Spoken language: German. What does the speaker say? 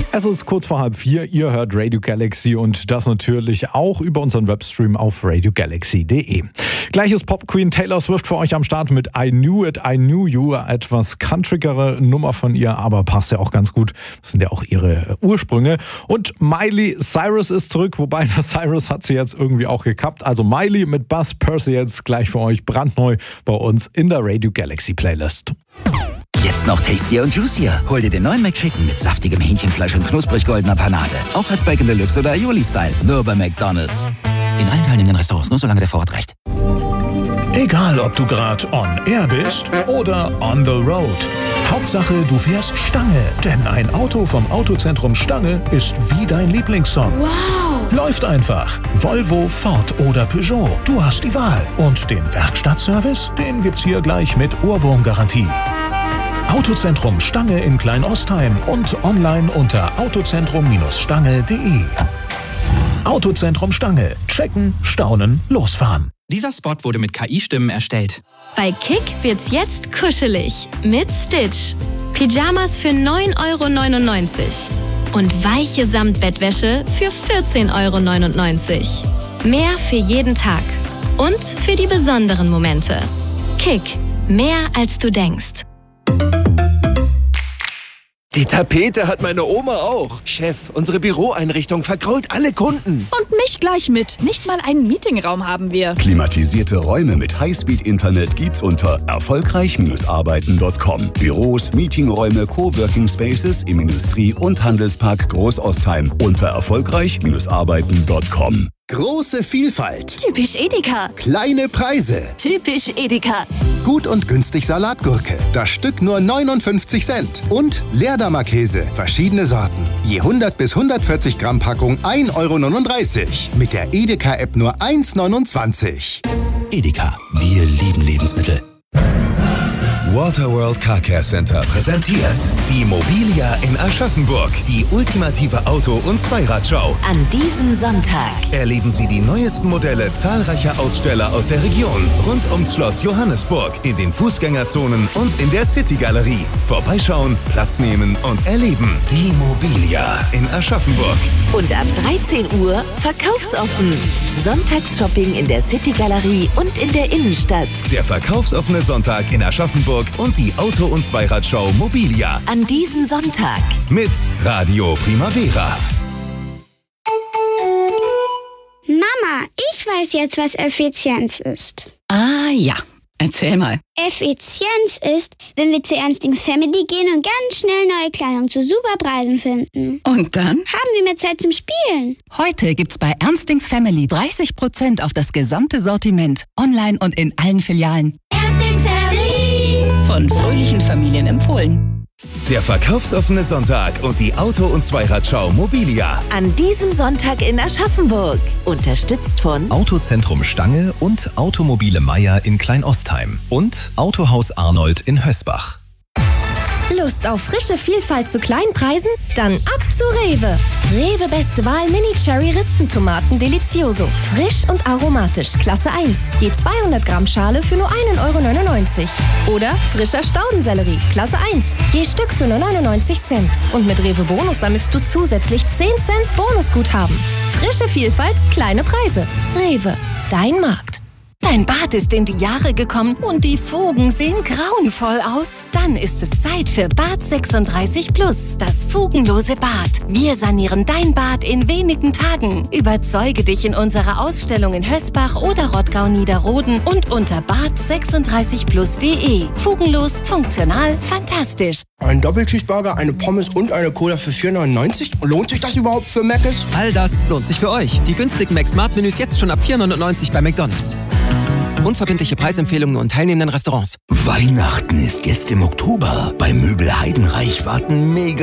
Es ist kurz vor 3:30, ihr hört Radio Galaxy und das natürlich auch über unseren Webstream auf radiogalaxy.de. Gleich ist Pop-Queen Taylor Swift für euch am Start mit I Knew It, I Knew You. Etwas countrigere Nummer von ihr, aber passt ja auch ganz gut. Das sind ja auch ihre Ursprünge. Und Miley Cyrus ist zurück, wobei das Cyrus hat sie jetzt irgendwie auch gekappt. Also Miley mit Buzz Percy jetzt gleich für euch brandneu bei uns in der Radio Galaxy Playlist. Jetzt noch tastier und juicier. Hol dir den neuen McChicken mit saftigem Hähnchenfleisch und knusprig goldener Panade. Auch als Bacon Deluxe oder Aioli-Style. Nur bei McDonald's. In allen teilnehmenden Restaurants, nur solange der Vorrat reicht. Egal, ob du gerade on air bist oder on the road. Hauptsache, du fährst Stange. Denn ein Auto vom Autozentrum Stange ist wie dein Lieblingssong. Wow! Läuft einfach. Volvo, Ford oder Peugeot. Du hast die Wahl. Und den Werkstattservice, den gibt's hier gleich mit Ohrwurmgarantie. Autozentrum Stange in Kleinostheim und online unter autozentrum-stange.de. Autozentrum Stange. Checken, staunen, losfahren. Dieser Spot wurde mit KI-Stimmen erstellt. Bei Kick wird's jetzt kuschelig mit Stitch. Pyjamas für 9,99 € und weiche Samtbettwäsche für 14,99 €. Mehr für jeden Tag und für die besonderen Momente. Kick. Mehr als du denkst. Die Tapete hat meine Oma auch. Chef, unsere Büroeinrichtung vergrault alle Kunden. Und mich gleich mit. Nicht mal einen Meetingraum haben wir. Klimatisierte Räume mit Highspeed-Internet gibt's unter erfolgreich-arbeiten.com. Büros, Meetingräume, Coworking Spaces im Industrie- und Handelspark Großostheim unter erfolgreich-arbeiten.com. Große Vielfalt. Typisch Edeka. Kleine Preise. Typisch Edeka. Gut und günstig Salatgurke. Das Stück nur 59 Cent. Und Leerdammer-Käse. Verschiedene Sorten. Je 100 bis 140 Gramm Packung 1,39 €. Mit der Edeka-App nur 1,29 €. Edeka. Wir lieben Lebensmittel. Waterworld Car Care Center präsentiert die Mobilia in Aschaffenburg, die ultimative Auto- und Zweiradshow. An diesem Sonntag Erleben Sie die neuesten Modelle zahlreicher Aussteller aus der Region rund ums Schloss Johannesburg, in den Fußgängerzonen und in der City-Galerie. Vorbeischauen, Platz nehmen und erleben. Die Mobilia in Aschaffenburg. und ab 13 Uhr verkaufsoffen. Sonntagsshopping in der City-Galerie und in der Innenstadt. Der verkaufsoffene Sonntag in Aschaffenburg und die Auto- und Zweiradshow Mobilia. An diesem Sonntag. Mit Radio Primavera. Mama, ich weiß jetzt, was Effizienz ist. Ah ja, erzähl mal. Effizienz ist, wenn wir zu Ernstings Family gehen und ganz schnell neue Kleidung zu super Preisen finden. Und dann? Haben wir mehr Zeit zum Spielen. Heute gibt's bei Ernstings Family 30% auf das gesamte Sortiment. Online und in allen Filialen. Ernstings Family. Von fröhlichen Familien empfohlen. Der verkaufsoffene Sonntag und die Auto- und Zweiradshow Mobilia. An diesem Sonntag in Aschaffenburg. Unterstützt von Autozentrum Stange und Automobile Meier in Kleinostheim und Autohaus Arnold in Hösbach. Lust auf frische Vielfalt zu kleinen Preisen? Dann ab zu Rewe. Rewe beste Wahl Mini Cherry Ristentomaten Delicioso. Frisch und aromatisch, Klasse 1. Je 200 Gramm Schale für nur 1,99 €. Oder frischer Staudensellerie, Klasse 1. Je Stück für nur 99 Cent. Und mit Rewe Bonus sammelst du zusätzlich 10 Cent Bonusguthaben. Frische Vielfalt, kleine Preise. Rewe, dein Markt. Dein Bad ist in die Jahre gekommen und die Fugen sehen grauenvoll aus. Dann ist es Zeit für Bad 36 Plus, das fugenlose Bad. Wir sanieren dein Bad in wenigen Tagen. Überzeuge dich in unserer Ausstellung in Hösbach oder Rottgau-Niederroden und unter bad36plus.de. Fugenlos, funktional, fantastisch. Ein Doppelcheeseburger, eine Pommes und eine Cola für 4,99 €? Lohnt sich das überhaupt für Mc's? All das lohnt sich für euch. Die günstigen Mac-Smart-Menüs jetzt schon ab 4,99 € bei McDonald's. Unverbindliche Preisempfehlungen und teilnehmenden Restaurants. Weihnachten ist jetzt im Oktober. Bei Möbel Heidenreich warten mega